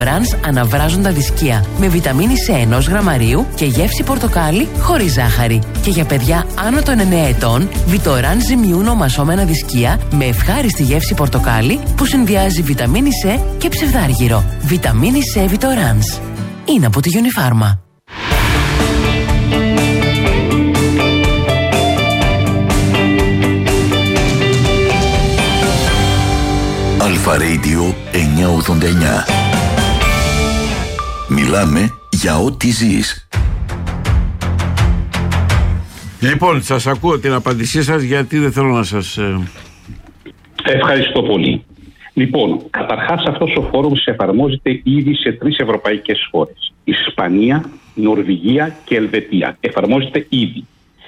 Ρανς αναβράζουν τα δισκία με βιταμίνη C 1 γραμμαρίου και γεύση πορτοκάλι χωρίς ζάχαρη. Και για παιδιά άνω των 9 ετών, Βιτοράν ζυμιούνο μασόμενα δισκία με ευχάριστη γεύση πορτοκάλι που συνδυάζει βιταμίνη C και ψευδάργυρο. Βιταμίνη C Βιτοράνς. Είναι από τη Unifarma. Αλφα Radio 989. Μιλάμε για ό,τι ζεις. Λοιπόν, σας ακούω την απάντησή σας, γιατί δεν θέλω να σας... Ευχαριστώ πολύ. Λοιπόν, καταρχάς αυτός ο φόρουμς εφαρμόζεται ήδη σε 3 ευρωπαϊκές χώρες. Ισπανία, Νορβηγία και Ελβετία. Εφαρμόζεται ήδη.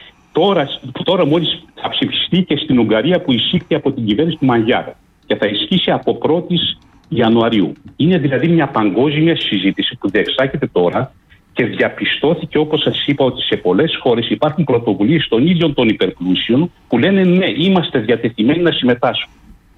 Τώρα μόλις θα ψηφιστεί και στην Ουγγαρία, που ισχύει από την κυβέρνηση του Μαγιάρα και θα ισχύσει από 1η Ιανουαρίου. Είναι δηλαδή μια παγκόσμια συζήτηση που διεξάγεται τώρα και διαπιστώθηκε, όπως σας είπα, ότι σε πολλές χώρες υπάρχουν πρωτοβουλίες των ίδιων των υπερπλούσιων που λένε ναι, είμαστε διατεθειμένοι να συμμετάσχουμε.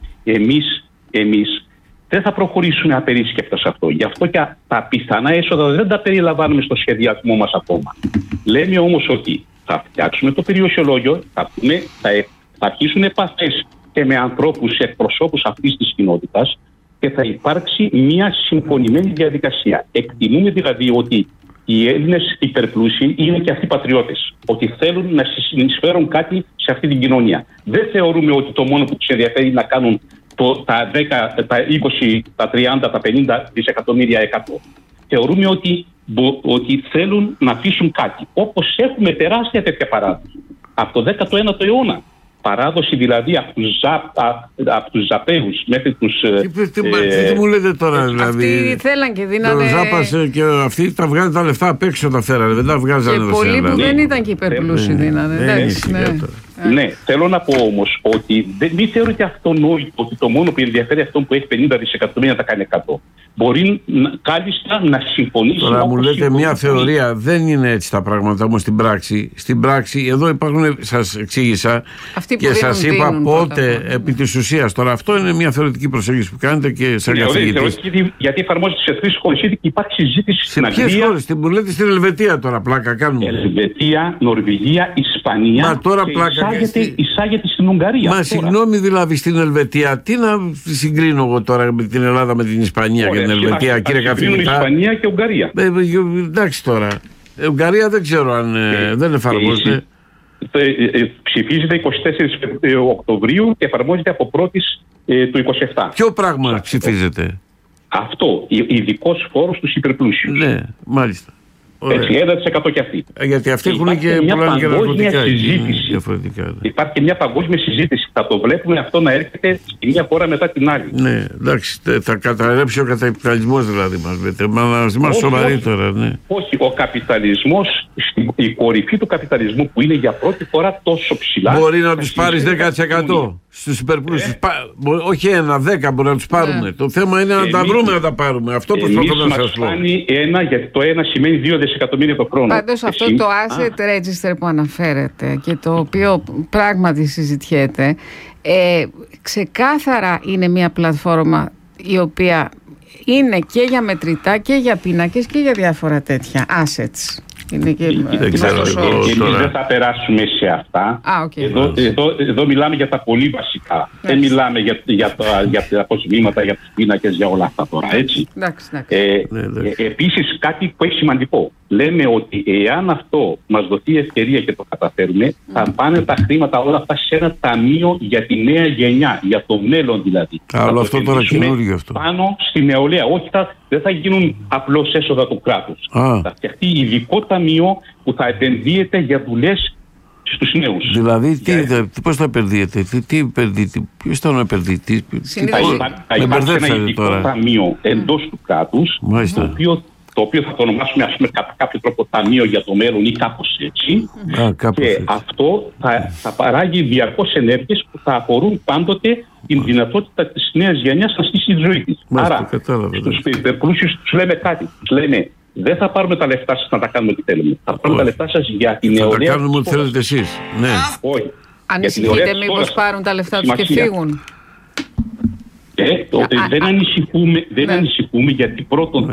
Εμείς δεν θα προχωρήσουμε απερίσκεπτα σε αυτό. Γι' αυτό και τα πιθανά έσοδα δεν τα περιλαμβάνουμε στο σχεδιασμό μας ακόμα. Λέμε όμως ότι θα φτιάξουμε το περιουσιολόγιο, θα αρχίσουν επαφές και με ανθρώπους, εκπροσώπους αυτής της κοινότητας, και θα υπάρξει μια συμφωνημένη διαδικασία. Εκτιμούμε δηλαδή ότι οι Έλληνες υπερπλούσιοι είναι και αυτοί πατριώτες. Ότι θέλουν να συνεισφέρουν κάτι σε αυτή την κοινωνία. Δεν θεωρούμε ότι το μόνο που τους ενδιαφέρει να κάνουν τα 10, τα 20, τα 30, τα 50 δισεκατομμύρια 100. Θεωρούμε ότι θέλουν να αφήσουν κάτι. Όπως έχουμε τεράστια τέτοια παράδοση. Από το 19ο αιώνα. Παράδοση δηλαδή από τους Ζαπέους μέχρι τους... Τι μου λέτε τώρα δηλαδή? Αυτοί θέλαν και δίνανε... Το Ζάπας και αυτοί τα βγάζουν τα λεφτά απ' έξω, τα φέρανε, δεν τα βγάζανε. Και πολλοί που δεν ήταν και υπερπλούσιοι δίνανε. Ναι, θέλω να πω όμως ότι μην θεωρείται αυτονόητο ότι το μόνο που ενδιαφέρει αυτόν που έχει 50 δισεκατομμύρια να τα κάνει 100. Μπορεί κάλλιστα να συμφωνήσει. Τώρα μου λέτε μια θεωρία, δεν είναι έτσι τα πράγματα όμως στην πράξη. Στην πράξη, εδώ υπάρχουν, σας εξήγησα και σας είπα πότε επί της ουσίας. Τώρα αυτό είναι μια θεωρητική προσέγγιση που κάνετε και σαν καθηγητής. Γιατί εφαρμόζεται σε 3 χώρες, ήδη υπάρχει συζήτηση στην Αγγλία. Σε ποιες χώρες? Μου λέτε στην Ελβετία τώρα, πλάκα κάνουμε. Ελβετία, Νορβηγία, Ισπανία. Μα τώρα πλάκα. Εισάγεται στην Ουγγαρία. Μα συγγνώμη, δηλαδή στην Ελβετία, τι να συγκρίνω εγώ τώρα με την Ελλάδα με την Ισπανία και την Ελβετία, κύριε καθηγητά? Ισπανία και Ουγγαρία. Εντάξει τώρα. Ουγγαρία δεν ξέρω αν δεν εφαρμόζεται. Ψηφίζεται 24 Οκτωβρίου και εφαρμόζεται από 1η του 27. Ποιο πράγμα ψηφίζεται? Αυτό, ειδικός φόρος στους υπερπλούσιους. Ναι, μάλιστα. Έτσι, 1% και αυτοί. Γιατί αυτοί έχουν και πολλά παγκόσμια συζήτηση. Υπάρχει μια παγκόσμια συζήτηση. Θα το βλέπουμε αυτό να έρχεται στη μία χώρα μετά την άλλη. Ναι, εντάξει. Θα καταρρεύσει ο καπιταλισμός δηλαδή, μας λέτε. Μα είμαστε σοβαροί τώρα, ναι. Όχι, ο καπιταλισμός, η κορυφή του καπιταλισμού που είναι για πρώτη φορά τόσο ψηλά. Μπορεί να τους πάρεις 10% στους υπερπλούσιους. Όχι 1, 10 μπορεί να τους πάρουμε. Το θέμα είναι να τα βρούμε να τα πάρουμε. Αυτό προσπαθώ να σας πω. Φτάνει 1, γιατί το 1 σημαίνει 2 δισεκατομμύρια το χρόνο. Πάντως αυτό το asset register που αναφέρεται και το οποίο πράγματι συζητιέται, ξεκάθαρα είναι μια πλατφόρμα η οποία είναι και για μετρητά και για πίνακες και για διάφορα τέτοια assets. Είναι και εμείς δεν θα περάσουμε σε αυτά. Εδώ μιλάμε για τα πολύ βασικά. Δεν μιλάμε για τα αποσβήματα, για τους πίνακες, για όλα αυτά τώρα, έτσι. Επίσης κάτι που έχει σημαντικό. Λέμε ότι εάν αυτό μας δοθεί ευκαιρία και το καταφέρουμε, θα πάνε τα χρήματα όλα αυτά σε ένα ταμείο για τη νέα γενιά, για το μέλλον δηλαδή. Αλλά αυτό τώρα καινούργιο αυτό. Πάνω στη νεολαία. Όχι, δεν θα γίνουν απλώς έσοδα του κράτους. Θα φτιαχτεί ειδικό ταμείο που θα επενδύεται για δουλειές στους νέους. Δηλαδή, πώς θα επενδύεται, ποιος θα επενδύει? Θα υπάρξει ένα ειδικό ταμείο εντός του κράτους, το οποίο θα το ονομάσουμε ας πούμε κατά κάποιο τρόπο ταμείο για το μέλλον ή κάπως έτσι. Και αυτό θα παράγει διαρκώς ενέργειες που θα αφορούν πάντοτε την δυνατότητα της νέας γενιάς να στήσει τη ζωή της. Άρα στους υπερπλούσιους τους λέμε κάτι. Τους λέμε δεν θα πάρουμε τα λεφτά σας να τα κάνουμε ό,τι θέλουμε. Θα πάρουμε τα λεφτά σας για την νεολαία. Θα τα κάνουμε ό,τι θέλετε εσείς. Ναι. Όχι. Ανησυχείτε μήπως πάρουν τα λεφτά τους και φύγουν? Δεν ανησυχούμε γιατί πρώτον